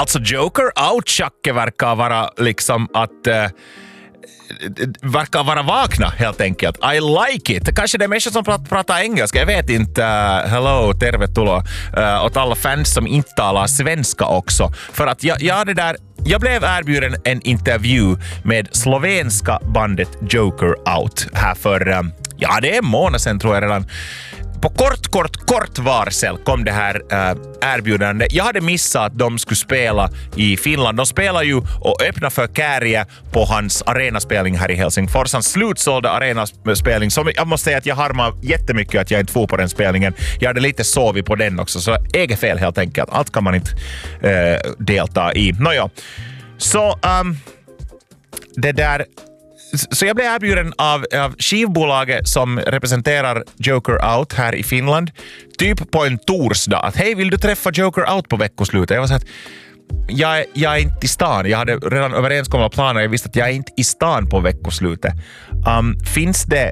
Alltså Joker out-tjacke verkar vara liksom att... verkar vara vakna helt enkelt. I like it. Kanske det är människor som pratar engelska. Jag vet inte. Hello, tervetuloa. Åt alla fans som inte talar svenska också. För att jag blev erbjuden en intervju med slovenska bandet Joker Out här för, det är en månad sedan tror jag redan. På kort varsel kom det här erbjudande. Jag hade missat att de skulle spela i Finland. De spelar ju och öppnar för Kääriä på hans arenaspelning här i Helsingfors. Hans slutsålda arenaspelning. Som jag måste säga att jag harmar jättemycket att jag inte får på den spelningen. Jag hade lite sovit på den också. Så eget fel helt enkelt. Allt kan man inte delta i. Nåja. Så det där... Så jag blev erbjuden av skivbolaget som representerar Joker Out här i Finland typ på en torsdag att hej, vill du träffa Joker Out på veckoslutet? Jag var så att jag är inte i stan. Jag hade redan överenskomna planer. Jag visste att jag är inte i stan på veckoslutet. Finns det...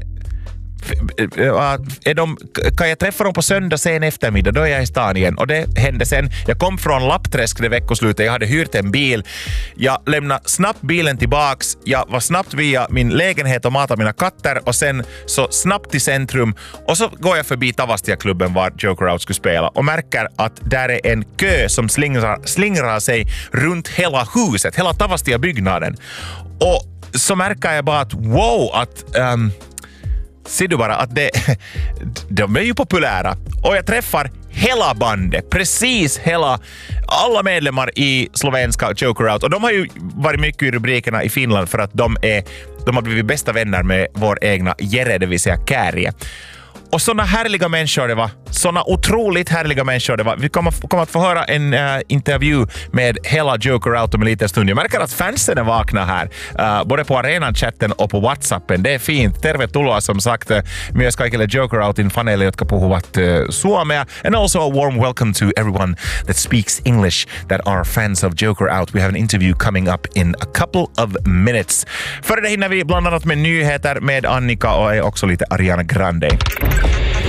kan jag träffa dem på söndag sen eftermiddag, då är jag i stan igen. Och det hände sen. Jag kom från Lappträsk det veckoslutet. Jag hade hyrt en bil. Jag lämnade snabbt bilen tillbaks. Jag var snabbt via min lägenhet och matade mina katter. Och sen så snabbt till centrum. Och så går jag förbi Tavastia-klubben var Joker Out skulle spela. Och märker att där är en kö som slingrar sig runt hela huset. Hela Tavastia-byggnaden. Och så märker jag bara att ser du bara att de är ju populära. Och jag träffar hela bandet. Precis alla medlemmar i slovenska Joker Out. Och de har ju varit mycket i rubrikerna i Finland för att de har blivit bästa vänner med vår egna Jere, det vill säga Kääriä. Och såna härliga människor det var. Såna otroligt härliga människor det var. Vi kommer att få höra en intervju med hela Joker Out om en liten stund. Jag märker att fansen är vakna här. Både på arenan-chatten och på WhatsAppen. Det är fint. Tervetuloa som sagt. Myös kaikille Joker Outin faneille, jotka puhuvat suomea. And also a warm welcome to everyone that speaks English that are fans of Joker Out. We have an interview coming up in a couple of minutes. Före det hinner vi bland annat med nyheter med Annika och också lite Ariana Grande.